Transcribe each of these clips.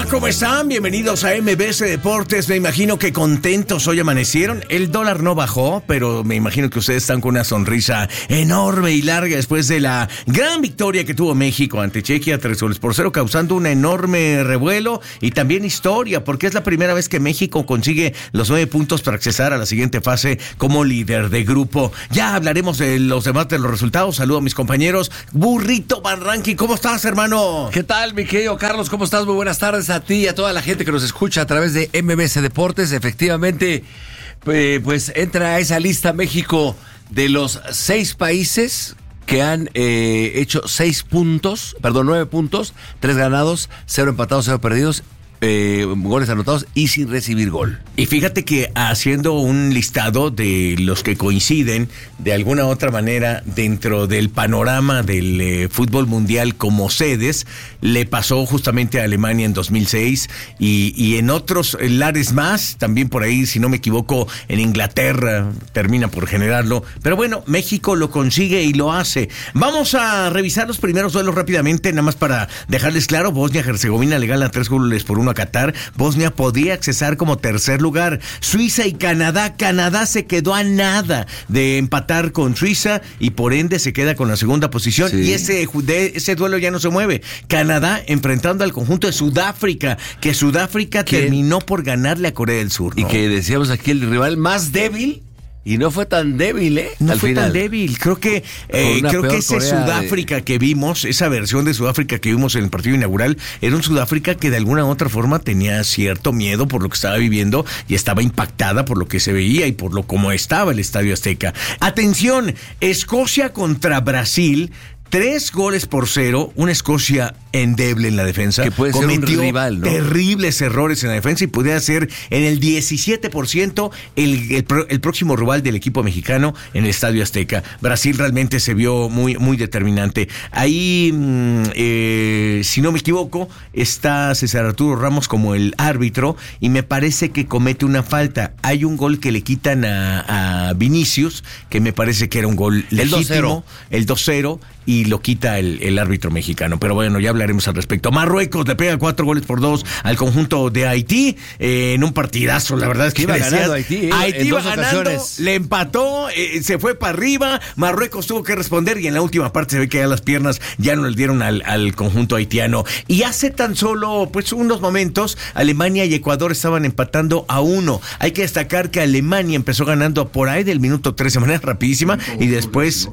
Hola, ¿cómo están? Bienvenidos a MBS Deportes. Me imagino que contentos hoy amanecieron. El dólar no bajó, pero me imagino que ustedes están con una sonrisa enorme y larga después de la gran victoria que tuvo México ante Chequia, 3-0, causando un enorme revuelo y también historia, porque es la primera vez que México consigue los 9 puntos para accesar a la siguiente fase como líder de grupo. Ya hablaremos de los demás de los resultados. Saludo a mis compañeros. Burrito Van Ranking, ¿cómo estás, hermano? ¿Qué tal, mi querido Carlos? ¿Cómo estás? Muy buenas tardes a ti y a toda la gente que nos escucha a través de MBS Deportes. Efectivamente, pues entra a esa lista México de los 6 países que han hecho 9 puntos, 3 ganados, 0 empatados, 0 perdidos, goles anotados y sin recibir gol. Y fíjate que haciendo un listado de los que coinciden de alguna otra manera dentro del panorama del fútbol mundial como sedes, le pasó justamente a Alemania en 2006 y en otros lares más, también por ahí, si no me equivoco, en Inglaterra termina por generarlo. Pero bueno, México lo consigue y lo hace. Vamos a revisar los primeros duelos rápidamente, nada más para dejarles claro. Bosnia-Herzegovina le gana 3-1 a Qatar. Bosnia podría accesar como tercer lugar. Suiza y Canadá. Canadá se quedó a nada de empatar con Suiza y por ende se queda con la segunda posición. Sí. Y ese duelo ya no se mueve. Canadá enfrentando al conjunto de Sudáfrica, que Sudáfrica terminó por ganarle a Corea del Sur, ¿no? Y que decíamos aquí el rival más débil. Y no fue tan débil, No al fue final. tan débil. Creo que ese Sudáfrica que vimos, esa versión de Sudáfrica que vimos en el partido inaugural, era un Sudáfrica que de alguna u otra forma tenía cierto miedo por lo que estaba viviendo y estaba impactada por lo que se veía y por lo como estaba el Estadio Azteca. Atención, Escocia contra Brasil. 3-0, una Escocia endeble en la defensa. Que puede ser un rival, ¿no? Terribles errores en la defensa y podría ser en el 17% el próximo rival del equipo mexicano en el Estadio Azteca. Brasil realmente se vio muy, muy determinante. Ahí, si no me equivoco, está César Arturo Ramos como el árbitro y me parece que comete una falta. Hay un gol que le quitan a Vinicius, que me parece que era un gol legítimo. El 2-0. Y lo quita el árbitro mexicano. Pero bueno, ya hablaremos al respecto. Marruecos le pega 4-2 al conjunto de Haití en un partidazo. La verdad es que iba ganando Haití. Haití iba ganando, le empató, se fue para arriba. Marruecos tuvo que responder y en la última parte se ve que ya las piernas ya no le dieron al conjunto haitiano. Y hace tan solo unos momentos, Alemania y Ecuador estaban empatando a 1. Hay que destacar que Alemania empezó ganando por ahí del minuto 13 de manera rapidísima y después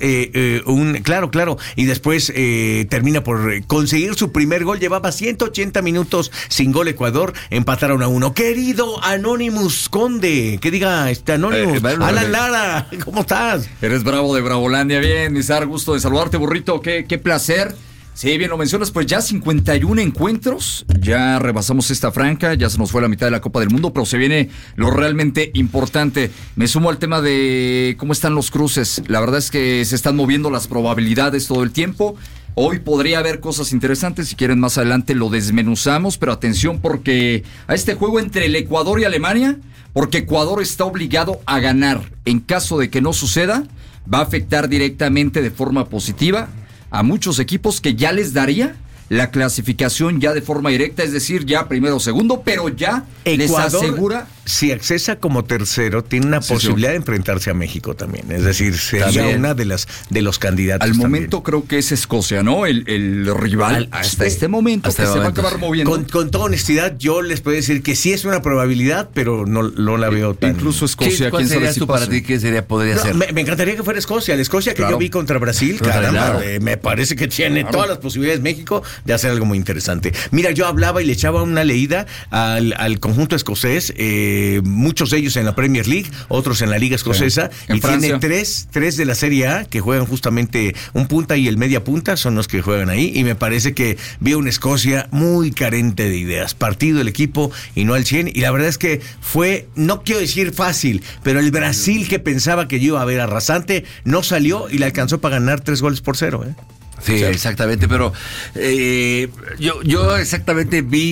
claro. Y después termina por conseguir su primer gol. Llevaba 180 minutos sin gol Ecuador. Empataron a 1. Querido Anonymous Conde, que diga Anonymous. Alan Lara, ¿cómo estás? Eres bravo de Bravolandia. Bien, Nizar, gusto de saludarte, burrito. Qué placer. Sí, bien lo mencionas, pues ya 51 encuentros, ya rebasamos esta franca, ya se nos fue la mitad de la Copa del Mundo, pero se viene lo realmente importante. Me sumo al tema de cómo están los cruces. La verdad es que se están moviendo las probabilidades todo el tiempo. Hoy podría haber cosas interesantes, si quieren más adelante lo desmenuzamos, pero atención porque a este juego entre el Ecuador y Alemania, porque Ecuador está obligado a ganar. En caso de que no suceda, va a afectar directamente de forma positiva a muchos equipos que ya les daría la clasificación ya de forma directa, es decir, ya primero o segundo, pero ya Ecuador, les asegura. Si accesa como tercero, tiene una posibilidad de enfrentarse a México también. Es decir, sería una de los candidatos. Al momento creo que es Escocia, ¿no? El rival hasta este momento que se va a acabar moviendo. Con toda honestidad, yo les puedo decir que sí es una probabilidad, pero no la veo tan. Incluso Escocia, ¿cuál sería tú para ti? ¿Qué podría ser? Me encantaría que fuera Escocia. La Escocia que yo vi contra Brasil, caramba, me parece que tiene todas las posibilidades México de hacer algo muy interesante. Mira, yo hablaba y le echaba una leída al conjunto escocés, muchos de ellos en la Premier League, otros en la Liga Escocesa, y tiene tres de la Serie A que juegan justamente un punta y el media punta, son los que juegan ahí, y me parece que vi una Escocia muy carente de ideas, partido el equipo y no al 100, y la verdad es que fue, no quiero decir fácil, pero el Brasil que pensaba que yo iba a ver arrasante, no salió y le alcanzó para ganar 3-0. Sí, exactamente, pero yo exactamente vi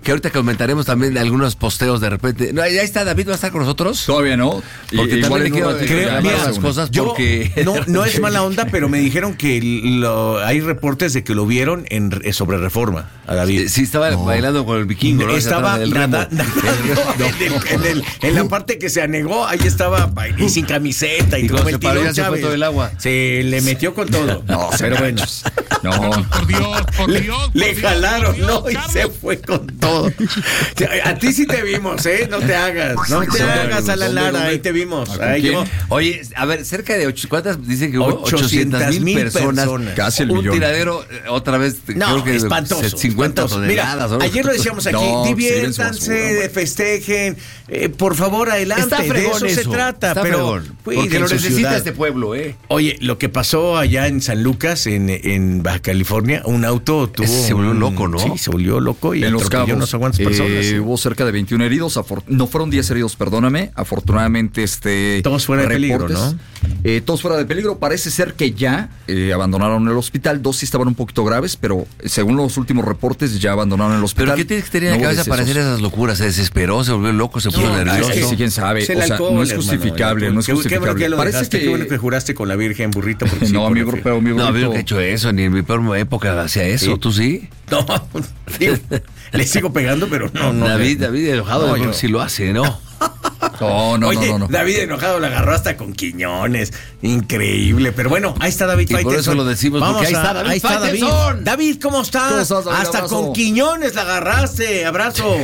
que ahorita comentaremos también algunos posteos de repente. No, ya está, David va a estar con nosotros. Todavía no. Porque también le quiero las cosas porque... No es mala onda, pero me dijeron que hay reportes de que lo vieron sobre Reforma a David. Sí, estaba bailando con el vikingo, ¿no? Estaba en la parte que se anegó, ahí estaba y sin camiseta y como el tirón se fue todo el agua. Se le metió con todo. No, pero bueno. No. Por Dios. Le jalaron, ¿no? Y se fue con todo. A ti sí te vimos, ¿eh? No te hagas. No te hagas a la Lara, ahí te vimos. Oye, a ver, cerca de ¿cuántas dicen que hubo? 800,000 personas. Casi el un millón. Tiradero, otra vez, creo que espantoso, 50 toneladas. Mira, ayer lo decíamos aquí, diviértanse, festejen, por favor, adelante, de eso se trata. Pero porque lo necesita este pueblo, ¿eh? Oye, lo que pasó allá en San Lucas, en Baja California, un auto se volvió loco, ¿no? Sí, se volvió loco y en Los Cabos no sé cuántas personas. Hubo cerca de 21 heridos, no fueron 10 heridos, perdóname. Afortunadamente, todos fuera de peligro, ¿no? Todos fuera de peligro. Parece ser que ya abandonaron el hospital. 2 sí estaban un poquito graves, pero según los últimos reportes ya abandonaron el hospital. ¿Pero qué tienes que tener en la cabeza para hacer esas locuras? ¿Se desesperó? ¿Se volvió loco? ¿Se puso nervioso? Es que sí, quién sabe. O sea, no es justificable. No es justificable. Parece qué bueno que juraste con la Virgen, burrito. No, mi burrito. No, había hecho eso, ni en mi peor época hacía eso. ¿Tú sí? No, le sigo pegando, pero no. David enojado, yo sí lo hace, ¿no? No. David enojado la agarró hasta con Quiñones. Increíble. Pero bueno, ahí está David Faitelson. Por eso lo decimos, porque ahí está David Faitelson. David, ¿cómo estás? David? Hasta Abrazo. con Quiñones la agarraste. Abrazo.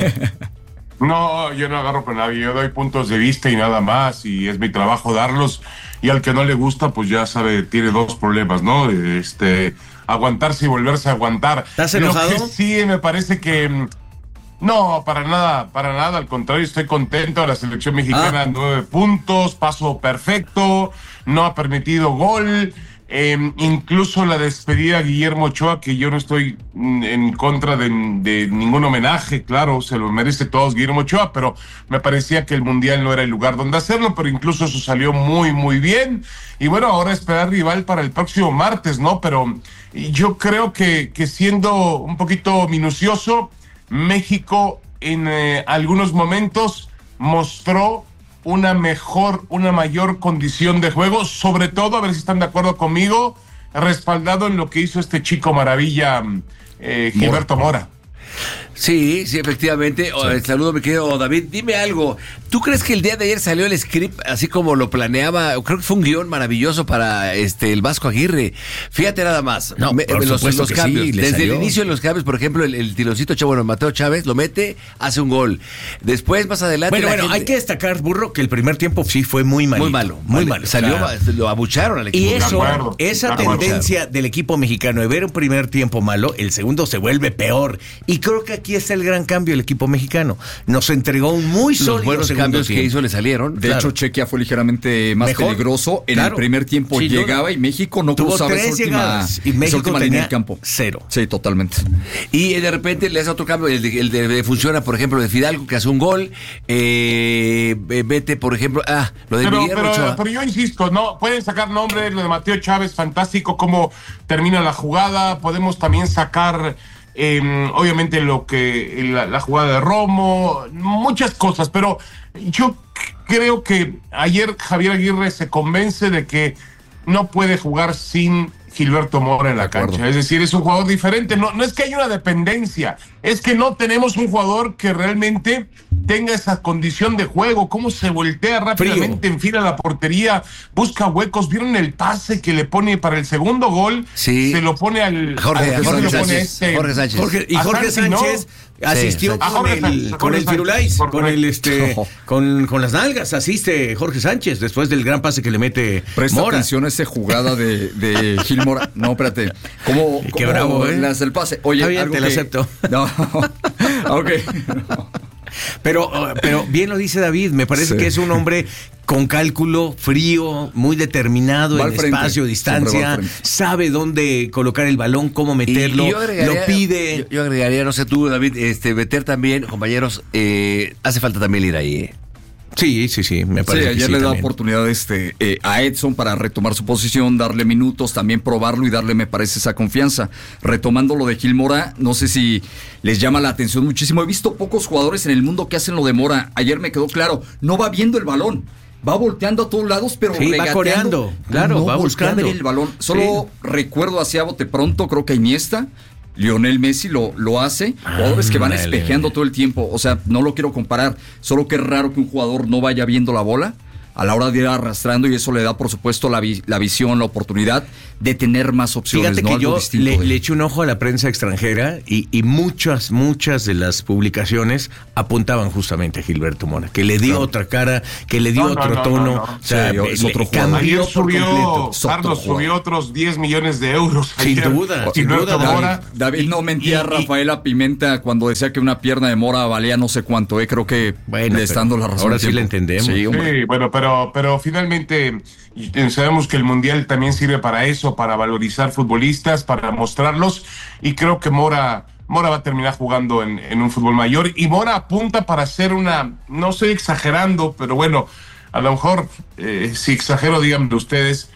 No, yo no agarro con nadie, yo doy puntos de vista y nada más, y es mi trabajo darlos, y al que no le gusta, pues ya sabe, tiene 2 problemas, ¿no? Aguantarse y volverse a aguantar. ¿Estás enojado? Lo que sí, me parece que... No, para nada, al contrario, estoy contento. La selección mexicana, 9 puntos, paso perfecto, no ha permitido gol. Incluso la despedida a Guillermo Ochoa, que yo no estoy en contra de ningún homenaje, claro, se lo merece todos Guillermo Ochoa, pero me parecía que el Mundial no era el lugar donde hacerlo, pero incluso eso salió muy, muy bien. Y bueno, ahora esperar rival para el próximo martes, ¿no? Pero yo creo que siendo un poquito minucioso, México en algunos momentos mostró una mayor condición de juego, sobre todo, a ver si están de acuerdo conmigo, respaldado en lo que hizo este chico maravilla, Gilberto Mora. Sí, efectivamente. Saludo, mi querido David. Dime algo. ¿Tú crees que el día de ayer salió el script así como lo planeaba? Creo que fue un guión maravilloso para el Vasco Aguirre. Fíjate nada más. No, los cambios. Sí, desde salió. el inicio de los cambios, por ejemplo, el tironcito Mateo Chávez lo mete, hace un gol. Después, más adelante. Bueno, hay que destacar, Burro, que el primer tiempo sí fue muy malo. Muy malo. Salió, lo abucharon al equipo. Y esa tendencia del equipo mexicano de ver un primer tiempo malo, el segundo se vuelve peor. Y creo que aquí está el gran cambio del equipo mexicano. Nos entregó un muy sólido los buenos cambios que hizo le salieron. De hecho, Chequia fue ligeramente más peligroso. En el primer tiempo llegaba y México no cruzaba esa última línea del campo. 0. Sí, totalmente. Y de repente le hace otro cambio. El de funciona, por ejemplo, de Fidalgo, que hace un gol. Vete, por ejemplo, lo de Guillermo Ochoa. Pero yo insisto, no pueden sacar nombre, lo de Mateo Chávez, fantástico cómo termina la jugada. Podemos también sacar obviamente la jugada de Romo, muchas cosas, pero yo creo que ayer Javier Aguirre se convence de que no puede jugar sin Gilberto Mora en la cancha. Es decir, es un jugador diferente. No es que haya una dependencia, es que no tenemos un jugador que realmente tenga esa condición de juego. Cómo se voltea rápidamente, enfila la portería, busca huecos. ¿Vieron el pase que le pone para el segundo gol? Sí. Se lo pone Jorge Sánchez. Jorge Sánchez asistió con el Firulais, con las nalgas, asiste Jorge Sánchez después del gran pase que le mete Presta Mora. atención a esa jugada de Gil Mora. No, espérate. ¿Cómo bravo, lanza el pase? Oye, bien, algo te lo acepto. No. Ok. Pero bien lo dice David, me parece que es un hombre con cálculo, frío, muy determinado en espacio, distancia, sabe dónde colocar el balón, cómo meterlo, lo pide. Yo agregaría, no sé tú, David, meter también, compañeros, hace falta también ir ahí, Sí, me parece que ayer sí le da también. oportunidad a Edson para retomar su posición, darle minutos, también probarlo y darle, me parece, esa confianza. Retomando lo de Gil Mora, no sé si les llama la atención muchísimo. He visto pocos jugadores en el mundo que hacen lo de Mora. Ayer me quedó claro, no va viendo el balón. Va volteando a todos lados, pero sí, va coreando, claro, no va buscando. A ver el balón. Solo recuerdo hacia bote pronto, creo que Iniesta, Lionel Messi lo hace. Jugadores que van espejeando todo el tiempo. O sea, no lo quiero comparar. Solo que es raro que un jugador no vaya viendo la bola a la hora de ir arrastrando, y eso le da, por supuesto, la visión, la oportunidad de tener más opciones. Fíjate que yo le eché un ojo a la prensa extranjera y muchas de las publicaciones apuntaban justamente a Gilberto Mora, que le dio otra cara, que le dio otro tono. No. O sea, es otro jugador. Ayer subió otros 10 millones de euros. Sin duda, David no mentía a Rafaela Pimenta cuando decía que una pierna de Mora valía no sé cuánto. Creo que le está dando la razón. Ahora sí la entendemos. Sí, bueno, pero finalmente sabemos que el Mundial también sirve para eso, para valorizar futbolistas, para mostrarlos, y creo que Mora va a terminar jugando en un fútbol mayor, y Mora apunta para ser no estoy exagerando, pero bueno, a lo mejor si exagero, díganme ustedes,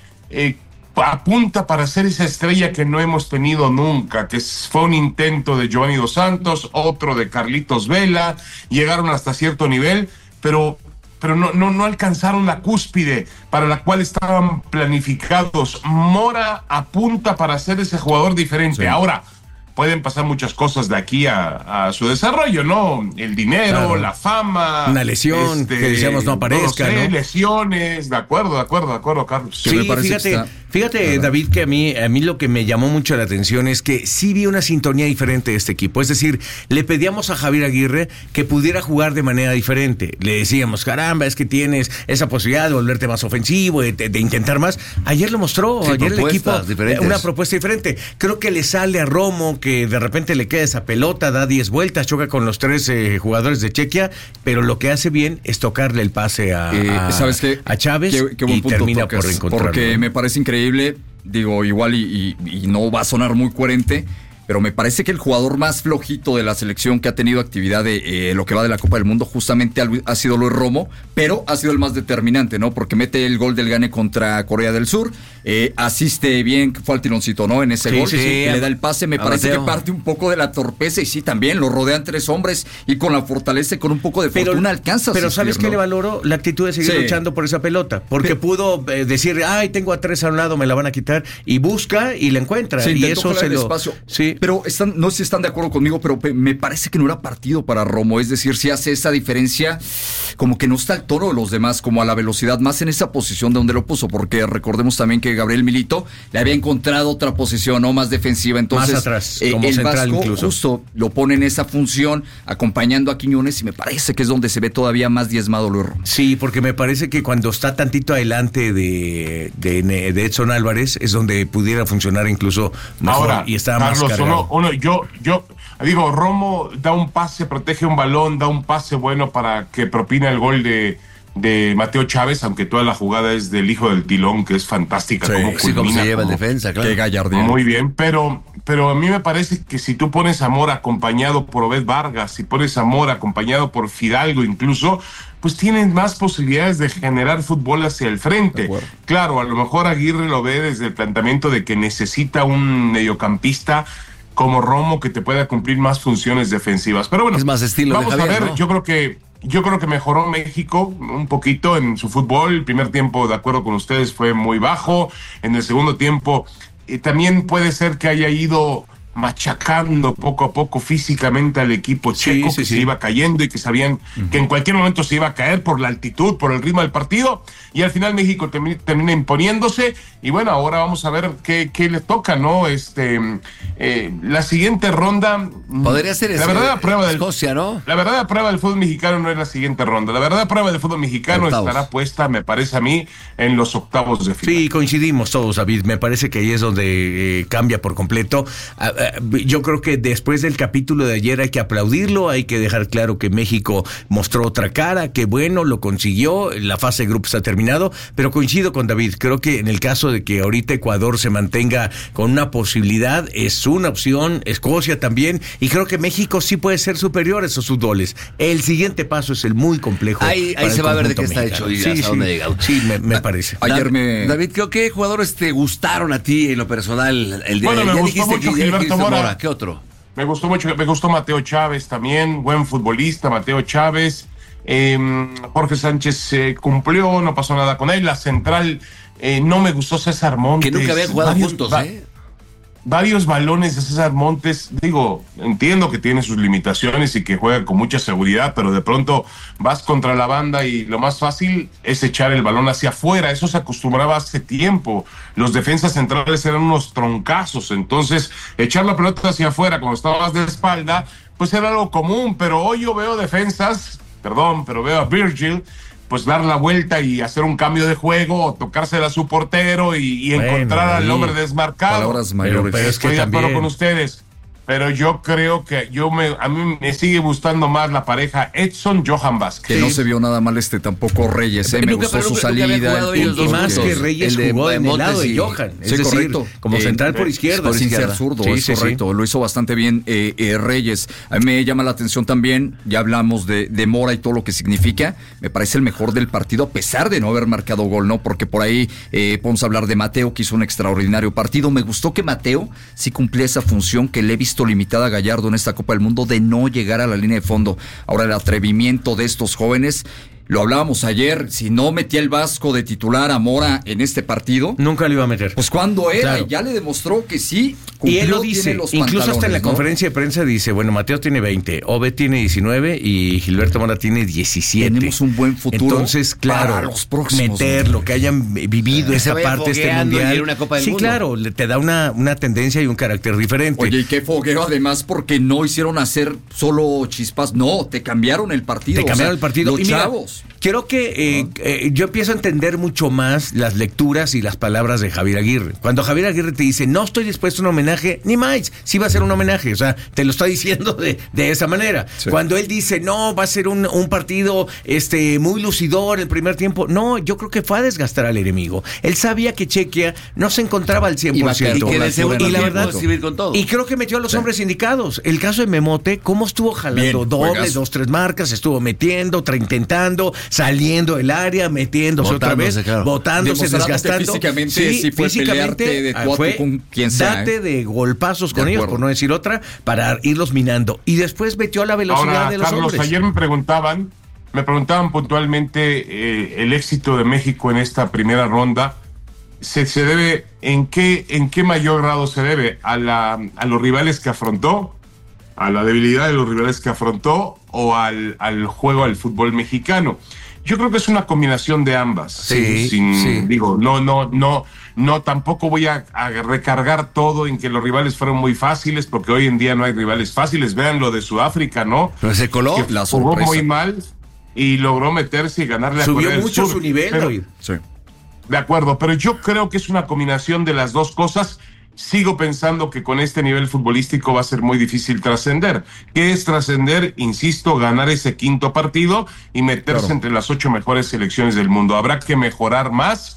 apunta para ser esa estrella que no hemos tenido nunca, que fue un intento de Giovanni Dos Santos, otro de Carlitos Vela, llegaron hasta cierto nivel, pero no alcanzaron la cúspide para la cual estaban planificados. Mora apunta para ser ese jugador diferente. Sí. Ahora, pueden pasar muchas cosas de aquí a su desarrollo, ¿no? El dinero, la fama. Una lesión, que decíamos no aparezca, ¿no? Lesiones, de acuerdo, Carlos. Sí, fíjate, David, que a mí lo que me llamó mucho la atención es que sí vi una sintonía diferente de este equipo. Es decir, le pedíamos a Javier Aguirre que pudiera jugar de manera diferente. Le decíamos, caramba, es que tienes esa posibilidad de volverte más ofensivo, de intentar más. Ayer lo mostró, sí, ayer el equipo, una propuesta diferente. Creo que le sale a Romo, que de repente le queda esa pelota, da 10 vueltas, choca con los 3 jugadores de Chequia, pero lo que hace bien es tocarle el pase ¿sabes qué? A Chávez qué y termina por encontrarlo. Porque me parece increíble, digo, igual y no va a sonar muy coherente, pero me parece que el jugador más flojito de la selección que ha tenido actividad de lo que va de la Copa del Mundo justamente ha sido Luis Romo, pero ha sido el más determinante, ¿no? Porque mete el gol del gane contra Corea del Sur, asiste bien, fue al tironcito, ¿no? En ese gol, le da el pase, me parece que parte un poco de la torpeza, y sí, también lo rodean 3 hombres, y con la fortaleza y con un poco de fortuna alcanza. Pero ¿sabes qué le valoro? La actitud de seguir luchando por esa pelota, porque pudo decir, tengo a 3 a un lado, me la van a quitar, y busca y la encuentra, y eso se lo... Espacio. Sí. Pero no sé si están de acuerdo conmigo, pero me parece que no era partido para Romo. Es decir, si hace esa diferencia, como que no está al toro de los demás, como a la velocidad, más en esa posición de donde lo puso, porque recordemos también que Gabriel Milito le había encontrado otra posición, ¿no? Más defensiva. Entonces, más atrás, como el central Vasco incluso. Justo lo pone en esa función, acompañando a Quiñones, y me parece que es donde se ve todavía más diezmado Luis Romo. Sí, porque me parece que cuando está tantito adelante de Edson Álvarez es donde pudiera funcionar incluso mejor. Ahora, y está más cargado. Yo digo, Romo da un pase, protege un balón, da un pase bueno para que propina el gol de Mateo Chávez, aunque toda la jugada es del hijo del Tilón, que es fantástica. Cómo se lleva en defensa, claro. Qué gallardía. Muy bien, pero a mí me parece que si tú pones a Mora acompañado por Obed Vargas, si pones a Mora acompañado por Fidalgo incluso, pues tienen más posibilidades de generar fútbol hacia el frente. Claro, a lo mejor Aguirre lo ve desde el planteamiento de que necesita un mediocampista como Romo que te pueda cumplir más funciones defensivas. Pero bueno, es más estilo vamos de Javier, a ver, ¿no? Yo creo que mejoró México un poquito en su fútbol. El primer tiempo, de acuerdo con ustedes, fue muy bajo. En el segundo tiempo, también puede ser que haya ido machacando poco a poco físicamente al equipo checo, que se iba cayendo y que sabían que en cualquier momento se iba a caer por la altitud, por el ritmo del partido, y al final México termina imponiéndose. Y bueno, ahora vamos a ver qué le toca, ¿no? La siguiente ronda podría ser la verdadera prueba del Escocia, ¿no? La verdadera prueba del fútbol mexicano no es la siguiente ronda. La verdadera prueba del fútbol mexicano estará puesta, me parece a mí, en los octavos de final. Sí, coincidimos todos, David. Me parece que ahí es donde cambia por completo. yo creo que después del capítulo de ayer hay que aplaudirlo, hay que dejar claro que México mostró otra cara, que bueno, lo consiguió, la fase de grupos ha terminado, pero coincido con David, creo que en el caso de que ahorita Ecuador se mantenga con una posibilidad, es una opción, Escocia también, y creo que México sí puede ser superior a esos goles. El siguiente paso es el muy complejo. Ahí se va a ver de qué está hecho y hasta dónde ha llegado. Sí, me parece. David, ¿qué jugadores te gustaron a ti en lo personal el día de hoy? Me gustó mucho Gilberto Mora. ¿Qué otro? Me gustó Mateo Chávez también, buen futbolista, Mateo Chávez. Jorge Sánchez cumplió, no pasó nada con él. La central, no me gustó César Montes. Que nunca habían jugado juntos, Varios balones de César Montes, entiendo que tiene sus limitaciones y que juega con mucha seguridad, pero de pronto vas contra la banda y lo más fácil es echar el balón hacia afuera. Eso se acostumbraba hace tiempo. Los defensas centrales eran unos troncazos, entonces echar la pelota hacia afuera cuando estabas de espalda, pues era algo común, pero hoy yo veo veo a Virgil pues dar la vuelta y hacer un cambio de juego, o tocársela a su portero y encontrar al hombre desmarcado. Palabras mayores. Pero es que estoy de acuerdo con ustedes. Pero yo creo que a mí me sigue gustando más la pareja Edson-Johan Vázquez. Que no se vio nada mal tampoco Reyes, me gustó su salida. Y más que Reyes jugó en el lado de Johan. Es decir, correcto. Como central por izquierda. Sin ser zurdo, es correcto. Lo hizo bastante bien Reyes. A mí me llama la atención también, ya hablamos de Mora y todo lo que significa. Me parece el mejor del partido, a pesar de no haber marcado gol, ¿no? Porque por ahí podemos hablar de Mateo, que hizo un extraordinario partido. Me gustó que Mateo sí cumplía esa función que le he visto limitada a Gallardo en esta Copa del Mundo, de no llegar a la línea de fondo. Ahora, el atrevimiento de estos jóvenes, lo hablábamos ayer, si no metía el Vasco de titular a Mora en este partido, nunca lo iba a meter. Pues cuando era, ya le demostró que sí cumplió, y él lo dice, incluso hasta en la conferencia de prensa dice, bueno, Mateo tiene 20, Obed tiene 19 y Gilberto Mora tiene 17. Tenemos un buen futuro. Entonces, claro, para los próximos, meterlo, que hayan vivido esa parte de este mundial. Una Copa del Mundo. Claro, te da una tendencia y un carácter diferente. Oye, y qué fogueo además, porque no hicieron hacer solo chispas, no, te cambiaron el partido. Te cambiaron el partido. Los y mira, chavos. Creo que yo empiezo a entender mucho más las lecturas y las palabras de Javier Aguirre. Cuando Javier Aguirre te dice, no estoy dispuesto a un homenaje, ni más, sí va a ser un homenaje, o sea, te lo está diciendo de esa manera. Sí. Cuando él dice, no, va a ser un partido muy lucidor el primer tiempo, no, yo creo que fue a desgastar al enemigo. Él sabía que Chequia no se encontraba al 100%. Y la verdad, con todo. Y creo que metió a los hombres indicados. El caso de Memote, cómo estuvo jalando doble, 2-3 marcas, estuvo metiendo, intentando, saliendo del área, metiéndose otra vez, botándose, desgastando. Físicamente, sí fue pelearte de tu con quien sea. Date de golpazos con ellos, por no decir otra, para irlos minando. Y después metió a la velocidad de los Carlos, hombres. Ayer me preguntaban puntualmente el éxito de México en esta primera ronda. Se debe, ¿en qué mayor grado se debe? ¿A los rivales que afrontó? ¿A la debilidad de los rivales que afrontó? ¿O al juego al fútbol mexicano? Yo creo que es una combinación de ambas. Sí. Digo, no, tampoco voy a recargar todo en que los rivales fueron muy fáciles, porque hoy en día no hay rivales fáciles. Vean lo de Sudáfrica, ¿no? Pero se coló. Que jugó muy mal y logró meterse y ganarle a Corea del Sur. Subió mucho su nivel, David. Sí. De acuerdo, pero yo creo que es una combinación de las dos cosas. Sigo pensando que con este nivel futbolístico va a ser muy difícil trascender. ¿Qué es trascender? Insisto, ganar ese quinto partido y meterse entre las 8 mejores selecciones del mundo. Habrá que mejorar más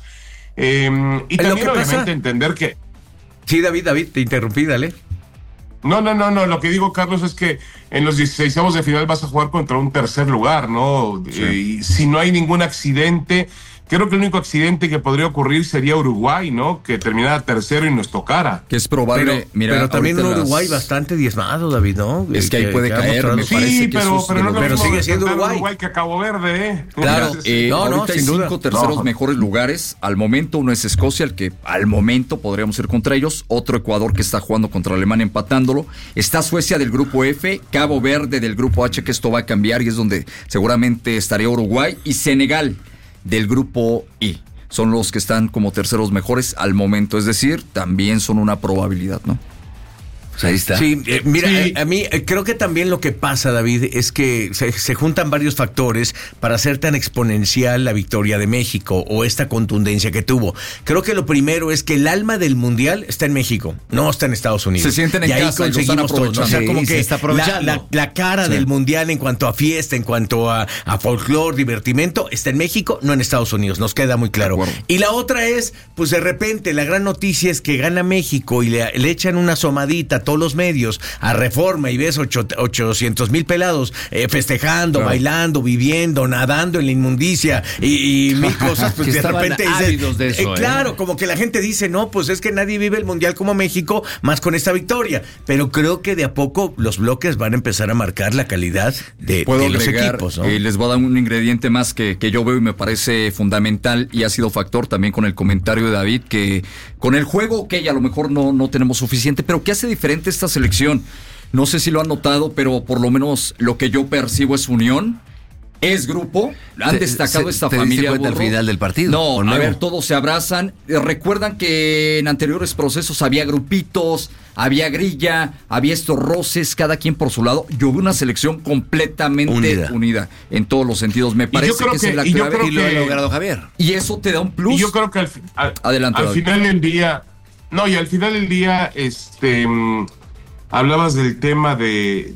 y también obviamente entender que... Sí, David, te interrumpí, dale. No, lo que digo, Carlos, es que en los 16avos de final vas a jugar contra un tercer lugar, ¿no? Sí. Y si no hay ningún accidente... Creo que el único accidente que podría ocurrir sería Uruguay, ¿no? Que terminara tercero y nos tocara. Que es probable. Pero también Uruguay bastante diezmado, David, ¿no? Es que ahí puede caer, me parece que pero sigue siendo Uruguay que Cabo Verde, ¿eh? Claro, ahorita hay 5 terceros mejores lugares. Al momento uno es Escocia, el que al momento podríamos ir contra ellos. Otro Ecuador que está jugando contra Alemania empatándolo. Está Suecia del grupo F, Cabo Verde del grupo H, que esto va a cambiar y es donde seguramente estaría Uruguay, y Senegal del grupo I. Son los que están como terceros mejores al momento, es decir, también son una probabilidad, ¿no? Pues ahí está. Sí, mira, a mí creo que también lo que pasa, David, es que se juntan varios factores para hacer tan exponencial la victoria de México o esta contundencia que tuvo. Creo que lo primero es que el alma del Mundial está en México, no está en Estados Unidos. Se sienten en y ahí casa y lo están conseguimos todo, ¿no? O sea, Sí, como se que está aprovechando. la cara del Mundial en cuanto a fiesta, en cuanto a folclore, divertimento, está en México, no en Estados Unidos, nos queda muy claro. Y la otra es, pues de repente, la gran noticia es que gana México y le echan una asomadita a todos los medios a Reforma y ves 800,000 pelados festejando, bailando, viviendo, nadando en la inmundicia y mil cosas, pues de repente ávidos de eso, claro, como que la gente dice, no, pues es que nadie vive el Mundial como México, más con esta victoria. Pero creo que de a poco los bloques van a empezar a marcar la calidad de los equipos, ¿no? Les voy a dar un ingrediente más que yo veo y me parece fundamental y ha sido factor también con el comentario de David, que con el juego, a lo mejor no tenemos suficiente, pero ¿qué hace diferente esta selección? No sé si lo han notado, pero por lo menos lo que yo percibo es unión. Es grupo, han destacado esta familia. ¿Te diste cuenta al final del partido? No, a ver, todos se abrazan. Recuerdan que en anteriores procesos había grupitos, había grilla, había estos roces, cada quien por su lado. Yo vi una selección completamente unida en todos los sentidos. Me parece que esa es la clave. Y lo ha logrado Javier. Y eso te da un plus. Y yo creo que al final del día, al final del día, hablabas del tema ¿De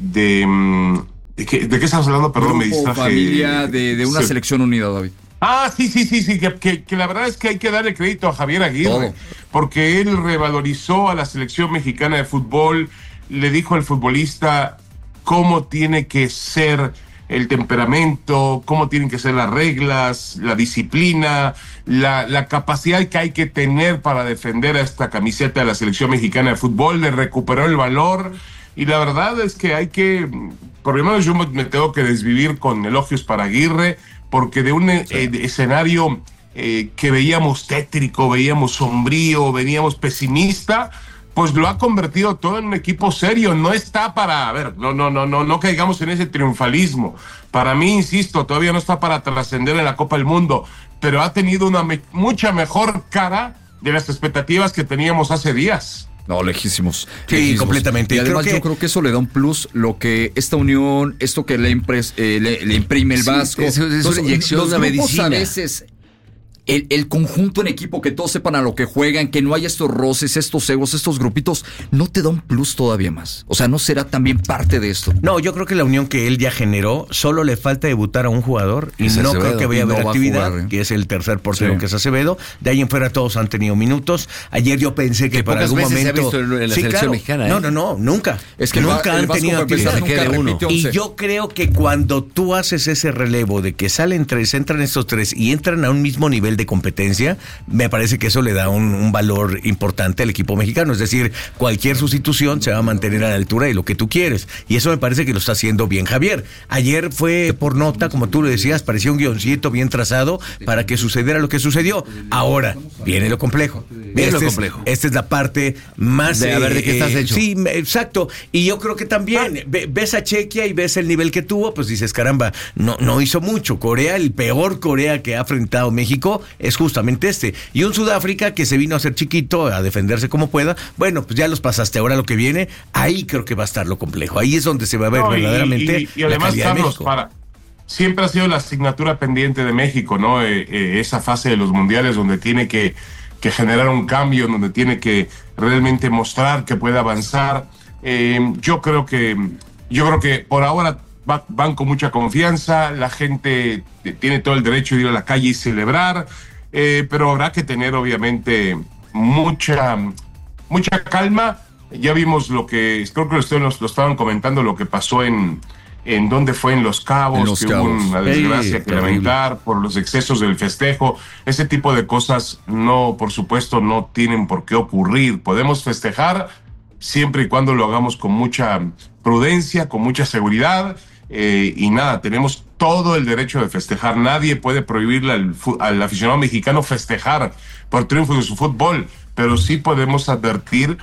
qué estás hablando? Perdón, grupo, me distraje. Familia, de una selección unida, David. Sí, que la verdad es que hay que darle crédito a Javier Aguirre, porque él revalorizó a la selección mexicana de fútbol, le dijo al futbolista cómo tiene que ser el temperamento, cómo tienen que ser las reglas, la disciplina, la capacidad que hay que tener para defender a esta camiseta de la selección mexicana de fútbol, le recuperó el valor. Y la verdad es que por lo menos yo me tengo que desvivir con elogios para Aguirre, porque de un escenario que veíamos tétrico, veíamos sombrío, veíamos pesimista, pues lo ha convertido todo en un equipo serio. No está para, no caigamos en ese triunfalismo. Para mí, insisto, todavía no está para trascender en la Copa del Mundo, pero ha tenido una mucha mejor cara de las expectativas que teníamos hace días. No, lejísimos. Sí, completamente. Y además yo creo que eso le da un plus, lo que esta unión, esto que le imprime el Vasco. Es una inyección, una medicina. A veces, el conjunto en equipo, que todos sepan a lo que juegan, que no haya estos roces, estos egos, estos grupitos, no te da un plus todavía más. O sea, no será también parte de esto. No, yo creo que la unión que él ya generó, solo le falta debutar a un jugador y no creo que vaya a haber actividad, que es el tercer portero, que es Acevedo. De ahí en fuera todos han tenido minutos. Ayer yo pensé que para algún momento... se ha visto en la selección mexicana. No, nunca. Es que nunca han tenido actividad. Y 11. yo creo que cuando tú haces ese relevo de que salen tres, entran estos tres y entran a un mismo nivel de competencia, me parece que eso le da un valor importante al equipo mexicano. Es decir, cualquier sustitución se va a mantener a la altura de lo que tú quieres. Y eso me parece que lo está haciendo bien Javier. Ayer fue por nota, como tú lo decías, parecía un guioncito bien trazado para que sucediera lo que sucedió. Ahora viene lo complejo. Esta es la parte más... de a ver de qué estás hecho. Sí, exacto. Y yo creo que también ves a Chequia y ves el nivel que tuvo, pues dices, caramba, no hizo mucho. Corea, el peor Corea que ha enfrentado México es justamente este. Y un Sudáfrica que se vino a hacer chiquito, a defenderse como pueda. Bueno, pues ya los pasaste. Ahora lo que viene, ahí creo que va a estar lo complejo. Ahí es donde se va a ver verdaderamente y además, la calidad Carlos, de México. Siempre ha sido la asignatura pendiente de México, ¿no? Esa fase de los mundiales donde tiene que generar un cambio, donde tiene que realmente mostrar que puede avanzar. Yo creo que por ahora van con mucha confianza, la gente tiene todo el derecho de ir a la calle y celebrar, pero habrá que tener obviamente mucha calma. Ya vimos creo que ustedes lo estaban comentando, lo que pasó en donde fue en Los Cabos, hubo una desgracia que lamentar por los excesos del festejo. Ese tipo de cosas por supuesto no tienen por qué ocurrir. Podemos festejar siempre y cuando lo hagamos con mucha prudencia, con mucha seguridad, y tenemos todo el derecho de festejar. Nadie puede prohibirle al aficionado mexicano festejar por triunfo de su fútbol, pero sí podemos advertir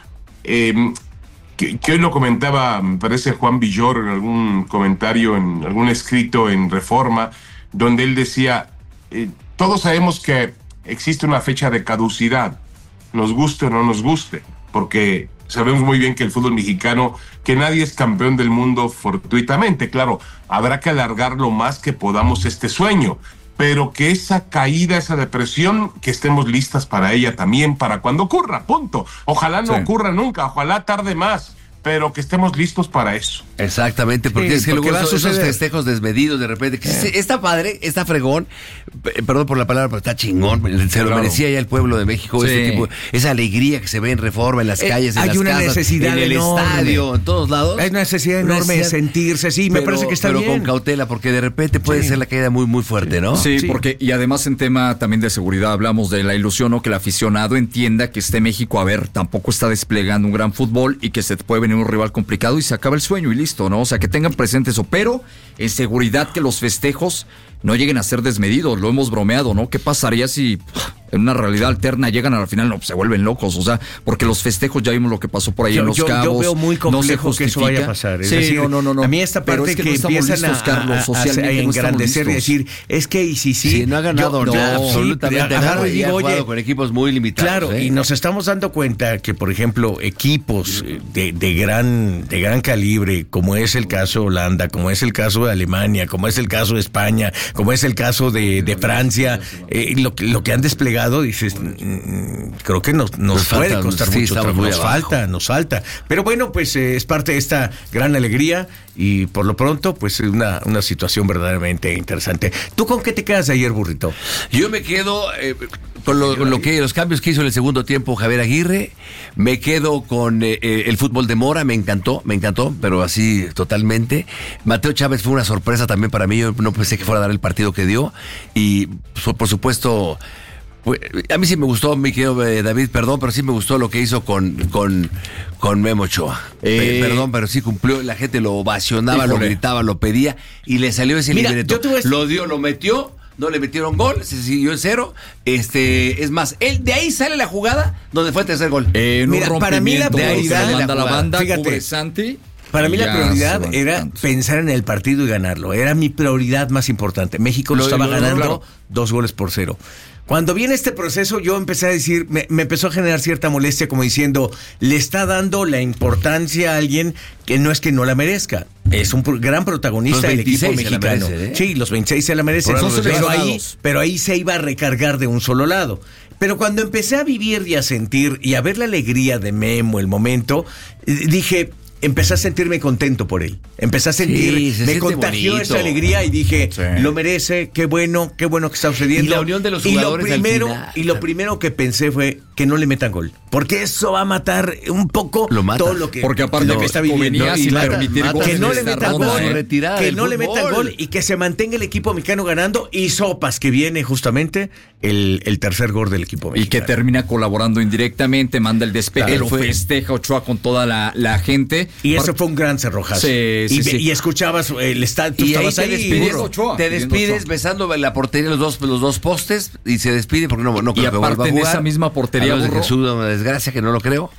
que hoy lo comentaba, me parece, Juan Villoro en algún comentario, en algún escrito en Reforma, donde él decía, todos sabemos que existe una fecha de caducidad, nos guste o no nos guste, porque Sabemos muy bien que el fútbol mexicano, que nadie es campeón del mundo fortuitamente. Claro, habrá que alargar lo más que podamos este sueño, pero que esa caída, esa depresión, que estemos listas para ella también, para cuando ocurra, punto. Ojalá no ocurra nunca, ojalá tarde más, pero que estemos listos para eso. Exactamente, porque es que luego esos festejos desmedidos de repente, que está padre, está fregón, perdón por la palabra, pero está chingón, se lo merecía ya el pueblo de México, ese tipo, esa alegría que se ve en Reforma, en las calles, en las casas, necesidad en el estadio, en todos lados. Hay una necesidad enorme de sentirse, me parece que está bien. Pero con cautela, porque de repente puede ser la caída muy, muy fuerte, ¿no? Sí, porque, y además en tema también de seguridad, hablamos de la ilusión, ¿no? Que el aficionado entienda que México, a ver, tampoco está desplegando un gran fútbol y que se puede venir un rival complicado y se acaba el sueño y listo, ¿no? O sea, que tengan presente eso, pero en seguridad que los festejos no lleguen a ser desmedidos, lo hemos bromeado, ¿no? ¿Qué pasaría si en una realidad alterna llegan a la final? No, pues se vuelven locos, o sea, porque los festejos ya vimos lo que pasó por ahí en Los Cabos. Yo veo muy complejo que eso vaya a pasar. Es decir, no. A mí esta parte que empiezan a engrandecer y decir, es que y si no ha ganado absolutamente nada, y ha jugado con equipos muy limitados. Claro, y nos estamos dando cuenta que, por ejemplo, equipos de gran calibre, como es el caso de Holanda, como es el caso de Alemania, como es el caso de España, como es el caso de Francia, lo que han desplegado, dices, creo que nos puede costar mucho trabajo. Nos falta. Pero bueno, pues es parte de esta gran alegría y por lo pronto, pues es una situación verdaderamente interesante. ¿Tú con qué te quedas de ayer, Burrito? Yo me quedo con los cambios que hizo en el segundo tiempo Javier Aguirre, me quedo con el fútbol de Mora, me encantó, pero así totalmente. Mateo Chávez fue una sorpresa también para mí, yo no pensé que fuera a dar el partido que dio y por supuesto, pues, a mí sí me gustó, mi querido David, perdón, pero sí me gustó lo que hizo con Memo Ochoa. Perdón, pero sí cumplió, la gente lo ovacionaba, lo gritaba, lo pedía y le salió ese libreto. Lo dio, lo metió. No le metieron gol, se siguió en 0. Es más, de ahí sale la jugada donde fue el tercer gol. Para mí la prioridad, fíjate, Santi. Para mí la prioridad era pensar en el partido y ganarlo. Era mi prioridad más importante. México lo estaba ganando 2-0. Cuando viene este proceso, yo empecé a decir, me empezó a generar cierta molestia, como diciendo, le está dando la importancia a alguien que no es que no la merezca. Es un gran protagonista del equipo mexicano. Sí, los 26 se la merecen. Pero ahí se iba a recargar de un solo lado. Pero cuando empecé a vivir y a sentir y a ver la alegría de Memo, el momento, dije, empecé a sentirme contento por él. Empecé a sentir, me contagió bonito. Esa alegría y dije, lo merece, qué bueno que está sucediendo. Y la unión de los jugadores lo primero que pensé fue que no le metan gol. Porque eso va a matar un poco todo lo que, porque aparte lo que está viviendo. Que no le metan gol, que no le metan gol y que se mantenga el equipo mexicano ganando y sopas que viene justamente el tercer gol del equipo mexicano. Y que termina colaborando indirectamente, manda el despeje, lo festeja Ochoa con toda la gente. Y eso fue un gran cerrojazo. Y escuchabas el estadio, tú estabas ahí. Te despides besando la portería, los dos postes, y se despide porque no creo que vuelva a jugar. En esa misma portería, de Jesús, una desgracia que no lo creo.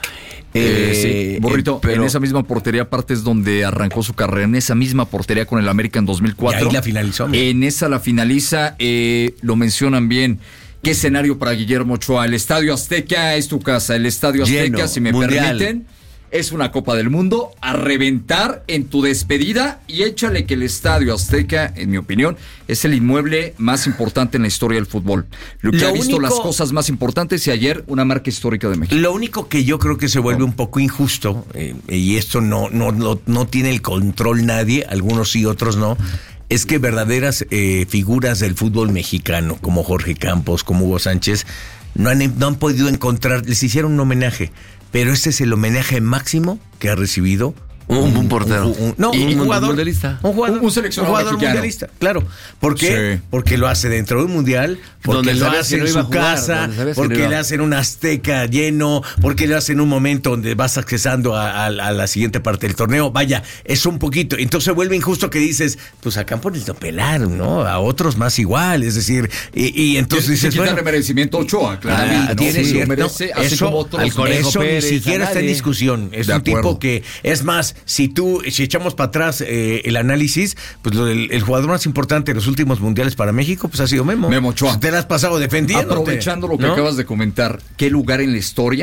Burrito, en esa misma portería aparte es donde arrancó su carrera, en esa misma portería con el América en 2004. Y ahí la finalizó. En esa la finaliza, lo mencionan bien. ¿Qué escenario para Guillermo Ochoa? El Estadio Azteca es tu casa, el Estadio Azteca, lleno, si me permiten. Es una Copa del Mundo a reventar en tu despedida y échale que el Estadio Azteca, en mi opinión, es el inmueble más importante en la historia del fútbol. Lo que ha visto las cosas más importantes y ayer una marca histórica de México. Lo único que yo creo que se vuelve un poco injusto, y esto no tiene el control nadie, algunos sí, otros no, es que verdaderas figuras del fútbol mexicano, como Jorge Campos, como Hugo Sánchez, no han podido encontrar, les hicieron un homenaje. Pero este es el homenaje máximo que ha recibido un portero. Un jugador mundialista. Un seleccionador mundialista, claro. ¿Por qué? Sí. Porque lo hace dentro de un mundial, porque lo hace en su casa, porque le hacen un Azteca lleno, porque le hacen un momento donde vas accesando a la siguiente parte del torneo. Vaya, es un poquito. Entonces vuelve injusto que dices, pues acá por el topelar, ¿no? A otros más igual, es decir, y entonces dices, bueno, remerecimiento Ochoa, claro. Tiene cierto. Eso, ni siquiera está en discusión. Es un tipo que, es más, si echamos para atrás el análisis, pues el jugador más importante de los últimos mundiales para México, pues ha sido Memo Ochoa. Te la has pasado defendiendo. Aprovechando lo que acabas de comentar, ¿qué lugar en la historia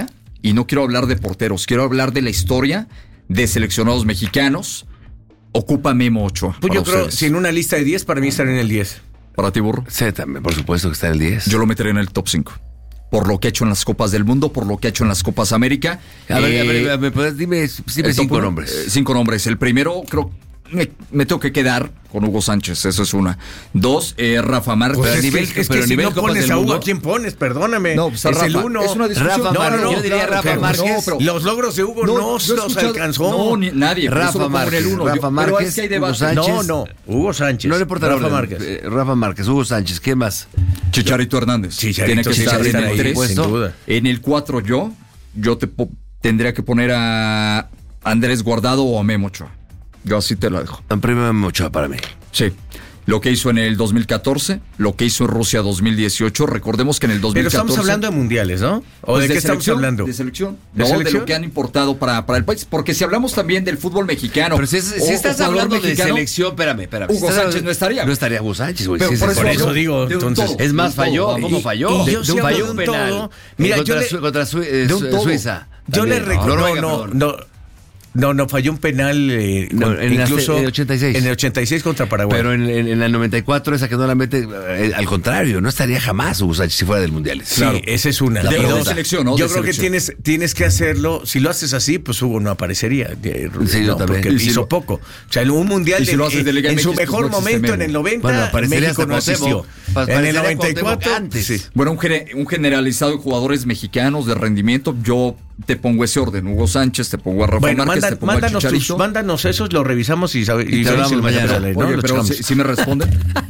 y no quiero hablar de porteros, quiero hablar de la historia de seleccionados mexicanos. Ocupa Memo Ochoa. Pues yo creo, ustedes. si en una lista de 10, para mí estar en el 10. Para ti, Burro. Sí, también, por supuesto que está en el 10. Yo lo meteré en el top 5. Por lo que ha hecho en las Copas del Mundo, por lo que ha hecho en las Copas América. A ver, pues, dime 5 nombres. 5 nombres. El primero, creo, me tengo que quedar con Hugo Sánchez, eso es una. 2, Rafa Márquez. Pues Pero es a nivel- que, es pero que a si nivel no Copas pones del a Hugo, Mundo. ¿a quién pones? Perdóname. No, pues a es Rafa. el 1. Es una discusión. Rafa Márquez. Yo diría Rafa pero Márquez. pero- Los logros de Hugo no yo he los escuchado- alcanzó. No, nadie. por eso Rafa lo pongo en Márquez. el 1. Rafa Pero Márquez, es que hay Hugo debate. Sánchez. No, Hugo Sánchez. No le importa Rafa el orden. Márquez. Rafa Márquez, Hugo Sánchez, ¿qué más? Chicharito Hernández. Chicharito Tiene que sí estar tiene que en estar el ahí, 3. sin duda. En el 4 yo tendría que poner a Andrés Guardado o a Memo Ochoa. Yo así te la dejo. Primero Ochoa para mí. Sí. Lo que hizo en el 2014, lo que hizo en Rusia 2018. Recordemos que en el 2014... Pero estamos hablando de mundiales, ¿no? ¿O pues de qué estamos selección, hablando? De selección. ¿De No, selección? de lo que han importado para el país. Porque si hablamos también del fútbol mexicano... Pero si estás jugador hablando mexicano, de selección, espérame. Hugo Si estás Sánchez hablando- no estaría. No estaría Hugo Sánchez, güey. Pero Sí, por sí, eso Por sí. eso hablo digo, de un entonces. todo. Es más, falló. Y- ¿Cómo falló? y yo sí Falló hablo un de un penal. todo. Mira, contra, yo le- contra de un todo. Suiza. Yo le También. recuerdo. Noruega, perdón. No, falló un penal. No, en incluso el 86. En el 86 contra Paraguay. Pero en el 94, esa que no la mete, al contrario, no estaría jamás Hugo Sánchez si fuera del Mundial. Sí, esa es una. La Y pregunta. dos, selección, ¿no? Yo De creo selección. que tienes que hacerlo. Si lo haces así, pues Hugo no aparecería. Sí, yo también. Porque Y si hizo lo- poco. O sea, en un mundial y si lo haces de Liga en su MX, pues mejor no existe momento, en Memo. el 90, Bueno, aparecería México hasta no asistió. Cuauhtémoc. En el Aparecería 94, Cuauhtémoc antes. sí. Bueno, un generalizado de jugadores mexicanos de rendimiento. Yo te pongo ese orden. Hugo Sánchez, te pongo a Rafa Bueno, Márquez, te pongo a Chicharito. mándanos esos, los revisamos y te sabemos hablamos si lo mañana. mandamos al aire, ¿no? Oye, Lo pero checamos. si me responden.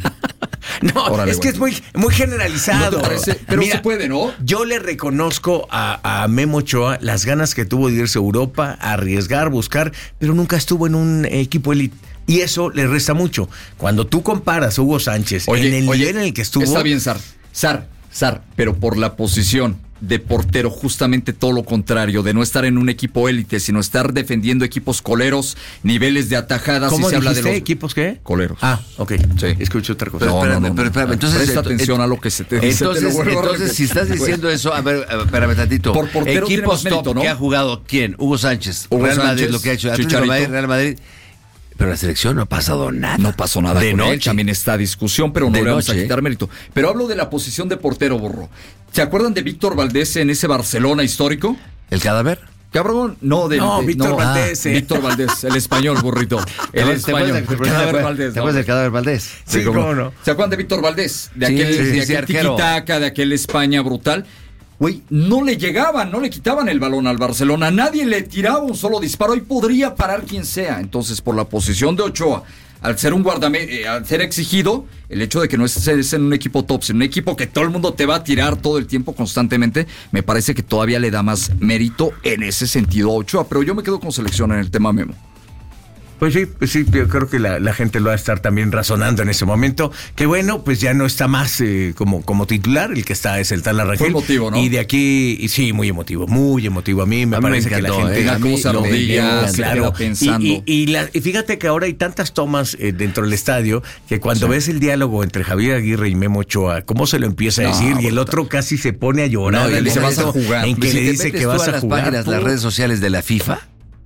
No, Órale, es que bueno. es muy generalizado. ¿No te parece? Pero se puede, ¿no? Yo le reconozco a Memo Ochoa las ganas que tuvo de irse a Europa, a arriesgar, buscar, pero nunca estuvo en un equipo élite. Y eso le resta mucho. Cuando tú comparas a Hugo Sánchez en el nivel en el que estuvo... Está bien, Sar, pero por la posición de portero, justamente todo lo contrario, de no estar en un equipo élite, sino estar defendiendo equipos coleros, niveles de atajadas. ¿Cómo y se habla de dijiste? los ¿Equipos qué? coleros. Ah, ok. Sí. Escucho otra cosa. Pero espérame. Entonces, presta atención a lo que se te dice. Entonces, si estás diciendo eso, a ver, espérame tantito. Por portero tiene equipos más mérito, top ¿no? que ha jugado, ¿quién? Hugo Sánchez. Hugo Real Madrid, Sánchez, lo que ha hecho. Atlético de Chicharito. Madrid, Real Madrid. Pero la selección no ha pasado nada. No pasó nada de con él, noche. también está discusión, pero no De le vamos a noche, quitar mérito. Pero hablo de la posición de portero, Borro. ¿Se acuerdan de Víctor Valdés en ese Barcelona histórico? ¿El cadáver? Cabrón, no, Víctor Valdés. Víctor Valdés, el español, burrito. El español. Cadáver Valdés, ¿Te acuerdas del cadáver Valdés? Sí, cómo no. ¿Se acuerdan de Víctor Valdés? De Sí, aquel, sí, de sí, aquel arquero. tiki-taka, de aquel España brutal. Güey, no le llegaban, no le quitaban el balón al Barcelona. Nadie le tiraba un solo disparo y podría parar quien sea. Entonces, por la posición de Ochoa, al ser un al ser exigido, el hecho de que no estés en un equipo top, en un equipo que todo el mundo te va a tirar todo el tiempo constantemente, me parece que todavía le da más mérito en ese sentido a Ochoa. Pero yo me quedo con selección en el tema Memo. Pues sí, yo creo que la gente lo va a estar también razonando en ese momento. Que bueno, pues ya no está más como titular, el que está es el Tala Rangel. Fue emotivo, ¿no? Y de aquí, y sí, muy emotivo. A mí me parece que la encantó, gente... Mira cómo se lo arrodilla, vendió, se queda pensando. Y fíjate que ahora hay tantas tomas dentro del estadio que cuando ves el diálogo entre Javier Aguirre y Memo Ochoa, cómo se lo empieza a No, decir, y el brutal. otro casi se pone a llorar. No, y en le dice, el "Vas a momento jugar". En que Si le te dice metes que tú vas a las jugar. páginas, las redes sociales de la FIFA,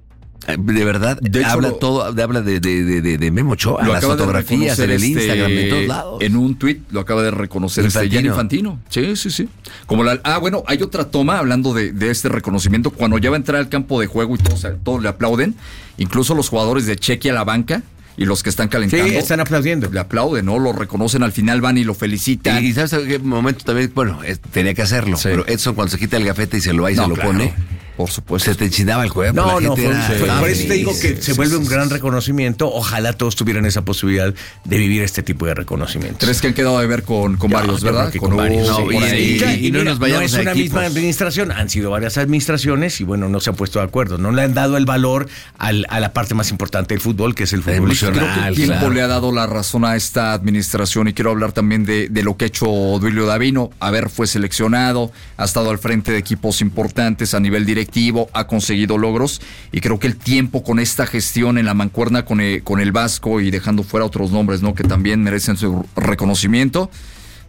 de verdad, De hecho, habla de Memo Ochoa, Lo las acaba de fotografías en el reconocer, Instagram, en todos lados. En un tuit lo acaba de reconocer Gianni Infantino. Sí. Como bueno, hay otra toma hablando de este reconocimiento. Cuando ya va a entrar al campo de juego y todos le aplauden, incluso los jugadores de Chequia a la banca y los que están calentando. Sí, están aplaudiendo. Le aplauden, ¿no? Lo reconocen, al final van y lo felicitan. Y sabes en qué momento también, bueno, tenía que hacerlo, Sí. pero Edson cuando se quita el gafete y se lo va y No, se lo claro, pone, por supuesto. se te enchinaba el cuerpo. No, la no, gente era por eso te digo feliz. que se vuelve un gran reconocimiento. Ojalá todos tuvieran esa posibilidad de vivir este tipo de reconocimientos. Tres que han quedado de ver con varios, Yo ¿verdad? creo que con varios. Hugo, Sí, por y- ahí. y no mira, nos vayamos es a una equipos. misma administración, han sido varias administraciones y bueno, no se han puesto de acuerdo. No le han dado el valor a la parte más importante del fútbol, que es el fútbol. emocional. Creo que el tiempo claro. le ha dado la razón a esta administración y quiero hablar también de lo que ha hecho Duilio Davino. Fue seleccionado, ha estado al frente de equipos importantes a nivel directivo, ha conseguido logros y creo que el tiempo con esta gestión en la mancuerna con el Vasco y dejando fuera otros nombres, ¿no? Que también merecen su reconocimiento.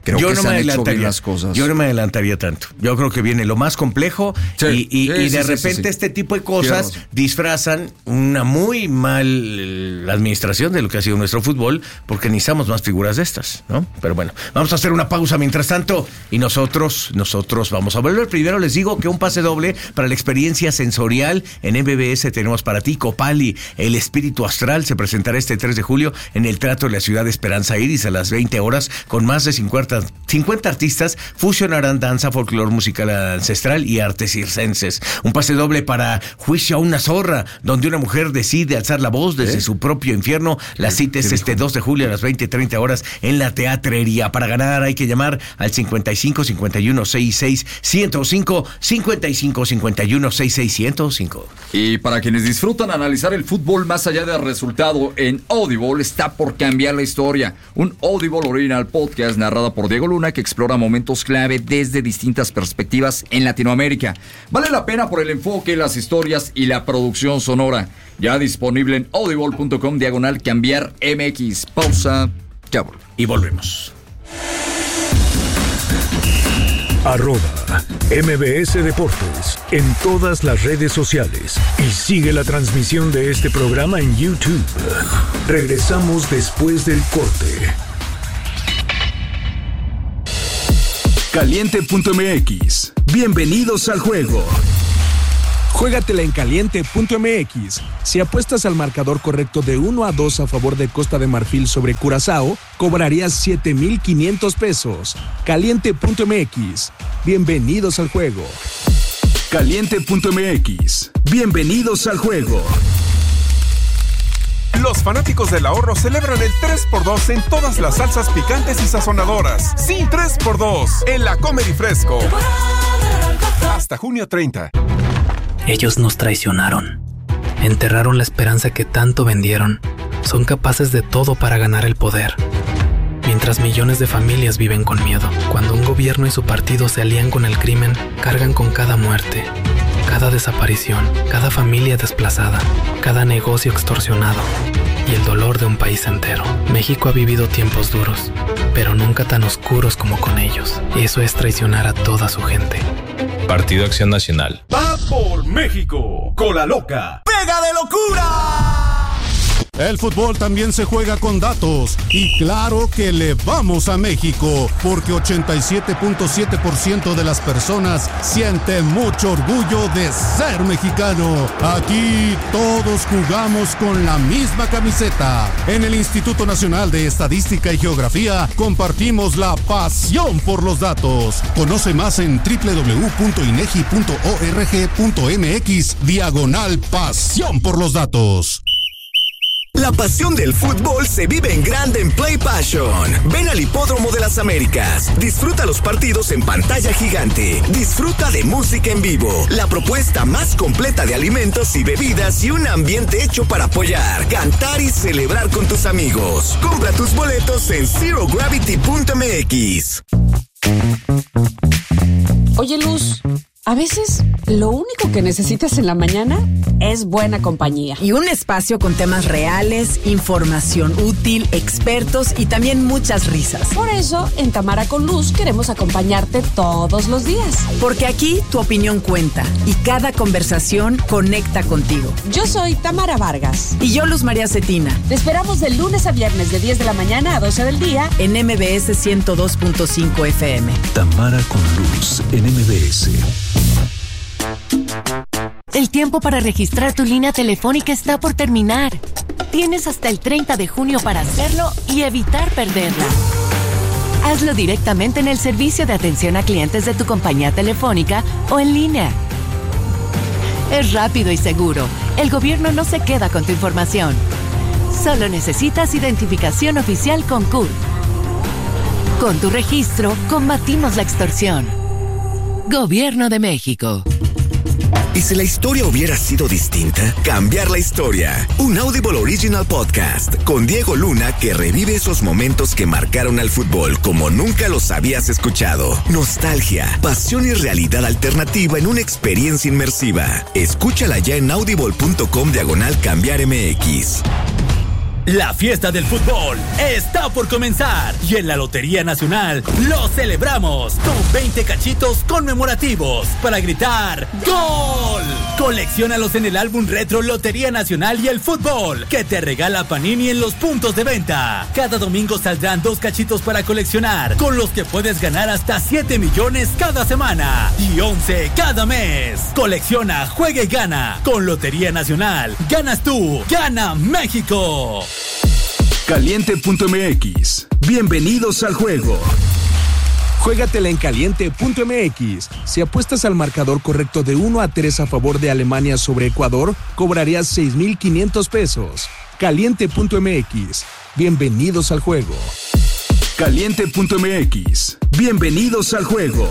creo que se han hecho bien las cosas. Yo no me adelantaría tanto. Yo creo que viene lo más complejo y de repente este tipo de cosas disfrazan una muy mal administración de lo que ha sido nuestro fútbol, porque necesitamos más figuras de estas, ¿no? Pero bueno, vamos a hacer una pausa mientras tanto y nosotros vamos a volver. Primero les digo que un pase doble para la experiencia sensorial en MBS tenemos para ti. Copali, el espíritu astral, se presentará este 3 de julio en el Teatro de la Ciudad de Esperanza Iris a las 20 horas con más de 50 artistas. Fusionarán danza, folclor, musical ancestral y artes circenses. Un pase doble para Juicio a una zorra, donde una mujer decide alzar la voz desde su propio infierno. La cita es este 2 de julio a las 20:30 horas en la Teatrería. Para ganar hay que llamar al 55 51 66 105, 55 51 66 105. Y para quienes disfrutan analizar el fútbol más allá del resultado, en Audible está por cambiar la historia. Un Audible Original Podcast narrado por Diego Luna que explora momentos clave desde distintas perspectivas en Latinoamérica. Vale la pena por el enfoque, las historias y la producción sonora. Ya disponible en audible.com/cambiar MX. Pausa, ya volvemos. Y volvemos. @MBS Deportes en todas las redes sociales y sigue la transmisión de este programa en YouTube. Regresamos después del corte. Caliente.mx. Bienvenidos al juego. Juégatela en Caliente.mx. Si apuestas al marcador correcto de 1-2 a favor de Costa de Marfil sobre Curazao, cobrarías 7,500 pesos. Caliente.mx. Bienvenidos al juego. Caliente.mx. Bienvenidos al juego. Los fanáticos del ahorro celebran el 3x2 en todas las salsas picantes y sazonadoras. Sí, 3x2 en la Comedy Fresco. Hasta junio 30. Ellos nos traicionaron. Enterraron la esperanza que tanto vendieron. Son capaces de todo para ganar el poder. Mientras millones de familias viven con miedo. Cuando un gobierno y su partido se alían con el crimen, cargan con cada muerte, cada desaparición, cada familia desplazada, cada negocio extorsionado y el dolor de un país entero. México ha vivido tiempos duros, pero nunca tan oscuros como con ellos. Eso es traicionar a toda su gente. Partido Acción Nacional. ¡Va por México! ¡Cola loca! ¡Pega de locura! El fútbol también se juega con datos y claro que le vamos a México porque 87.7% de las personas sienten mucho orgullo de ser mexicano. Aquí todos jugamos con la misma camiseta. En el Instituto Nacional de Estadística y Geografía compartimos la pasión por los datos. Conoce más en www.inegi.org.mx/pasión por los datos. La pasión del fútbol se vive en grande en Play Passion. Ven al Hipódromo de las Américas. Disfruta los partidos en pantalla gigante. Disfruta de música en vivo. La propuesta más completa de alimentos y bebidas y un ambiente hecho para apoyar, cantar y celebrar con tus amigos. Compra tus boletos en ZeroGravity.mx. Oye, Luz, a veces lo único que necesitas en la mañana es buena compañía. Y un espacio con temas reales, información útil, expertos y también muchas risas. Por eso, en Tamara con Luz queremos acompañarte todos los días. Porque aquí tu opinión cuenta y cada conversación conecta contigo. Yo soy Tamara Vargas. Y yo, Luz María Cetina. Te esperamos de lunes a viernes de 10 de la mañana a 12 del día en MBS 102.5 FM. Tamara con Luz en MBS. El tiempo para registrar tu línea telefónica está por terminar. Tienes hasta el 30 de junio para hacerlo y evitar perderla. Hazlo directamente en el servicio de atención a clientes de tu compañía telefónica o en línea. Es rápido y seguro. El gobierno no se queda con tu información. Solo necesitas identificación oficial con CURP. Con tu registro, combatimos la extorsión. Gobierno de México. ¿Y si la historia hubiera sido distinta? Cambiar la historia. Un Audible Original Podcast con Diego Luna que revive esos momentos que marcaron al fútbol como nunca los habías escuchado. Nostalgia, pasión y realidad alternativa en una experiencia inmersiva. Escúchala ya en audible.com/cambiar MX. La fiesta del fútbol está por comenzar y en la Lotería Nacional lo celebramos con 20 cachitos conmemorativos para gritar ¡Gol! Colecciónalos en el álbum retro Lotería Nacional y el fútbol que te regala Panini en los puntos de venta. Cada domingo saldrán 2 cachitos para coleccionar, con los que puedes ganar hasta 7 millones cada semana y 11 cada mes. Colecciona, juega y gana. Con Lotería Nacional, ganas tú, gana México. Caliente.mx. Bienvenidos al juego. Juégatela en caliente.mx. Si apuestas al marcador correcto de 1-3 a favor de Alemania sobre Ecuador, cobrarías 6,500 pesos. Caliente.mx. Bienvenidos al juego. Caliente.mx. Bienvenidos al juego.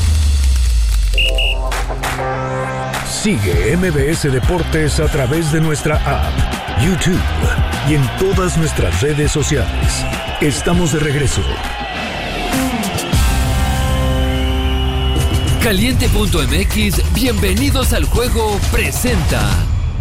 Sigue MBS Deportes a través de nuestra app, YouTube y en todas nuestras redes sociales. Estamos de regreso. Caliente.mx, bienvenidos al juego, presenta